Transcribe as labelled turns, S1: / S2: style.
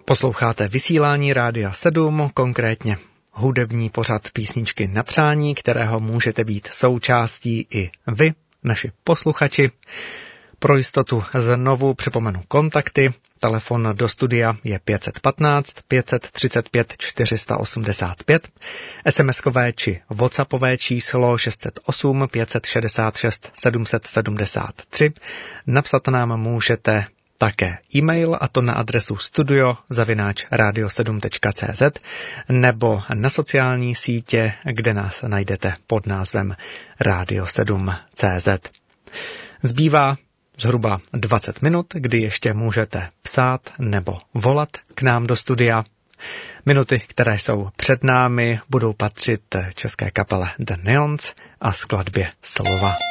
S1: Posloucháte vysílání Rádia 7, konkrétně hudební pořad Písničky na přání, kterého můžete být součástí i vy, naši posluchači. Pro jistotu znovu připomenu kontakty. Telefon do studia je 515 535 485, SMS-kové či WhatsAppové číslo 608 566 773. Napsat nám můžete také e-mail, a to na adresu studio@radio7.cz nebo na sociální sítě, kde nás najdete pod názvem Radio7.cz. Zbývá zhruba 20 minut, kdy ještě můžete psát nebo volat k nám do studia. Minuty, které jsou před námi, budou patřit české kapele The Neons a skladbě Slova.